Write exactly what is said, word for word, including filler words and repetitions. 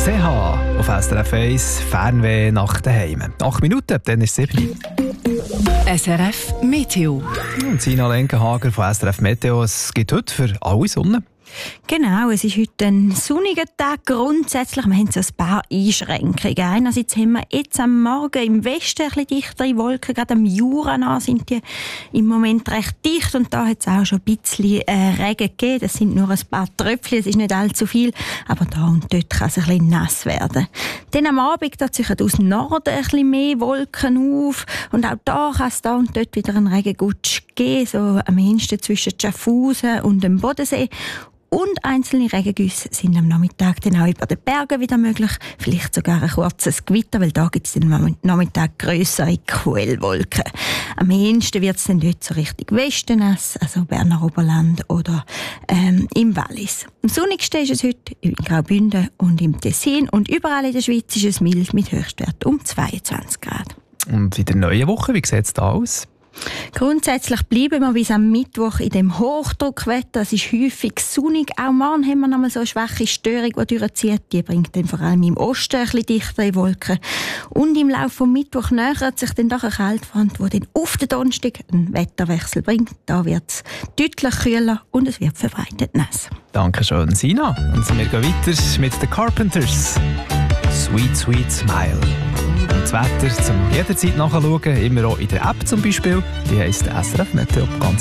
C H auf S R F eins, Fernweh nach daheim. Acht Minuten, dann ist es sieben. S R F Meteo. Und Sina Lenkenhager von S R F Meteo. Es gibt heute für alle Sonne. Genau, es ist heute ein sonniger Tag. Grundsätzlich, wir haben so ein paar Einschränkungen. Einerseits haben wir jetzt am Morgen im Westen ein bisschen dichtere Wolken. Gerade am Jura sind die im Moment recht dicht. Und da hat es auch schon ein bisschen äh, Regen gegeben. Das sind nur ein paar Tröpfchen, es ist nicht allzu viel. Aber da und dort kann es ein bisschen nass werden. Dann am Abend da ziehen aus Norden ein bisschen mehr Wolken auf. Und auch da kann es da und dort wieder einen Regengutsch geben. So am ehesten zwischen Schaffhausen und dem Bodensee. Und einzelne Regengüsse sind am Nachmittag dann auch über den Bergen wieder möglich. Vielleicht sogar ein kurzes Gewitter, weil da gibt es dann am Nachmittag grössere Quellwolken. Am ehesten wird es dann dort so richtig Westennass, also Berner Oberland oder ähm, im Wallis. Am sonnigsten ist es heute in Graubünden und im Tessin. Und überall in der Schweiz ist es mild mit Höchstwert um zweiundzwanzig Grad. Und in der neuen Woche, wie sieht es da aus? Grundsätzlich bleiben wir bis am Mittwoch in dem Hochdruckwetter. Es ist häufig sonnig. Auch morgen haben wir noch mal so eine schwache Störung, die durchzieht. Die bringt dann vor allem im Osten ein bisschen dichtere Wolken. Und im Laufe vom Mittwoch nähert sich dann doch eine Kaltfront, die dann auf den Donnerstag einen Wetterwechsel bringt. Da wird es deutlich kühler und es wird verbreitet nass. Dankeschön, Sina. Und wir gehen weiter mit den Carpenters. Sweet, sweet smile. Und das Wetter zum jederzeit nachschauen, immer auch in der App zum Beispiel. Die heisst S R F Meteo. Ganz